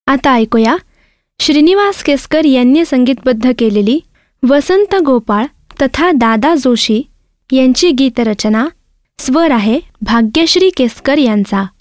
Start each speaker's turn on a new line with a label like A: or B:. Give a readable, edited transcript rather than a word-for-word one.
A: आता ऐकूया श्रीनिवास केसकर यांनी संगीतबद्ध केलेली वसंत गोपाळ तथा दादा जोशी यांची गीतरचना. स्वर आहे भाग्यश्री केसकर यांचा.